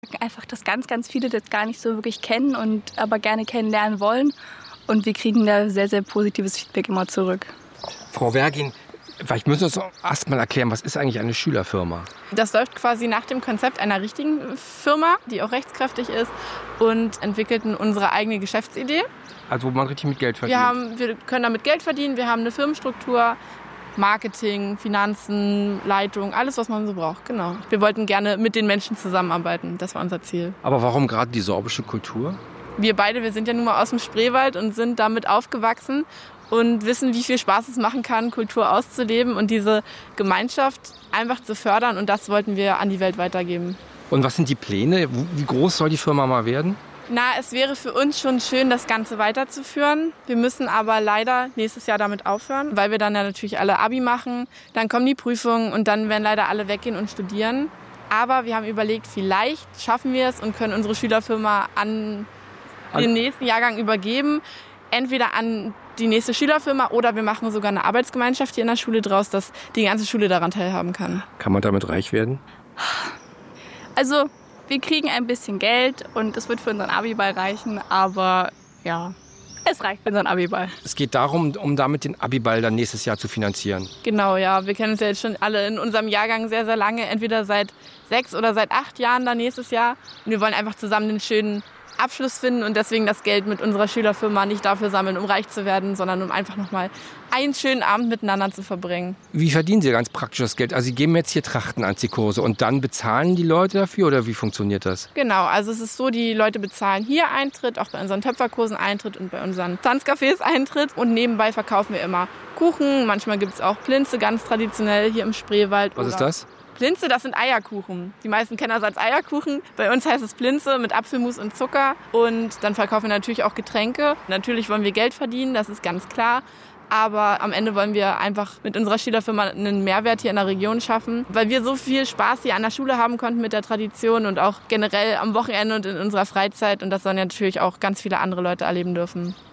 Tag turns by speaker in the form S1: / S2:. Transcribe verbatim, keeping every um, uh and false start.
S1: Einfach, dass ganz, ganz viele das gar nicht so wirklich kennen und aber gerne kennenlernen wollen. Und wir kriegen da sehr, sehr positives Feedback immer zurück.
S2: Frau Wergin, vielleicht müssen Sie uns erst mal erklären, was ist eigentlich eine Schülerfirma?
S3: Das läuft quasi nach dem Konzept einer richtigen Firma, die auch rechtskräftig ist, und entwickelten unsere eigene Geschäftsidee.
S2: Also wo man richtig mit Geld verdient?
S3: Wir, haben, wir können damit Geld verdienen, wir haben eine Firmenstruktur, Marketing, Finanzen, Leitung, alles, was man so braucht. Genau. Wir wollten gerne mit den Menschen zusammenarbeiten, das war unser Ziel.
S2: Aber warum gerade die sorbische Kultur?
S3: Wir beide, wir sind ja nun mal aus dem Spreewald und sind damit aufgewachsen und wissen, wie viel Spaß es machen kann, Kultur auszuleben und diese Gemeinschaft einfach zu fördern. Und das wollten wir an die Welt weitergeben.
S2: Und was sind die Pläne? Wie groß soll die Firma mal werden?
S3: Na, es wäre für uns schon schön, das Ganze weiterzuführen. Wir müssen aber leider nächstes Jahr damit aufhören, weil wir dann ja natürlich alle Abi machen. Dann kommen die Prüfungen und dann werden leider alle weggehen und studieren. Aber wir haben überlegt, vielleicht schaffen wir es und können unsere Schülerfirma an den nächsten Jahrgang übergeben. Entweder an die nächste Schülerfirma oder wir machen sogar eine Arbeitsgemeinschaft hier in der Schule draus, dass die ganze Schule daran teilhaben kann.
S2: Kann man damit reich werden?
S1: Also, wir kriegen ein bisschen Geld und es wird für unseren Abiball reichen, aber ja, es reicht für unseren Abiball.
S2: Es geht darum, um damit den Abiball dann nächstes Jahr zu finanzieren.
S3: Genau, ja. Wir kennen uns ja jetzt schon alle in unserem Jahrgang sehr, sehr lange, entweder seit sechs oder seit acht Jahren dann nächstes Jahr. Und wir wollen einfach zusammen den schönen Abschluss finden und deswegen das Geld mit unserer Schülerfirma nicht dafür sammeln, um reich zu werden, sondern um einfach nochmal einen schönen Abend miteinander zu verbringen.
S2: Wie verdienen Sie ganz praktisch das Geld? Also Sie geben jetzt hier Trachtenanziehkurse und dann bezahlen die Leute dafür oder wie funktioniert das?
S3: Genau, also es ist so, die Leute bezahlen hier Eintritt, auch bei unseren Töpferkursen Eintritt und bei unseren Tanzcafés Eintritt und nebenbei verkaufen wir immer Kuchen, manchmal gibt es auch Plinze, ganz traditionell hier im Spreewald.
S2: Was ist das?
S3: Plinze, das sind Eierkuchen. Die meisten kennen das als Eierkuchen. Bei uns heißt es Plinze mit Apfelmus und Zucker. Und dann verkaufen wir natürlich auch Getränke. Natürlich wollen wir Geld verdienen, das ist ganz klar. Aber am Ende wollen wir einfach mit unserer Schülerfirma einen Mehrwert hier in der Region schaffen, weil wir so viel Spaß hier an der Schule haben konnten mit der Tradition und auch generell am Wochenende und in unserer Freizeit. Und das sollen ja natürlich auch ganz viele andere Leute erleben dürfen.